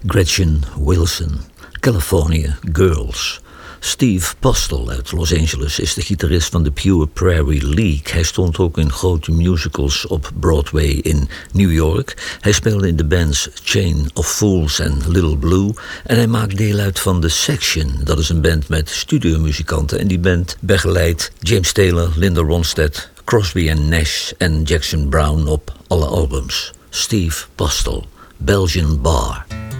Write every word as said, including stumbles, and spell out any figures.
Gretchen Wilson, California Girls. Steve Postel uit Los Angeles is de gitarist van de Pure Prairie League. Hij stond ook in grote musicals op Broadway in New York. Hij speelde in de bands Chain of Fools en Little Blue. En hij maakt deel uit van The Section. Dat is een band met studiomuzikanten. En die band begeleidt James Taylor, Linda Ronstadt, Crosby en Nash en Jackson Browne op alle albums. Steve Postel, Belgian Bar.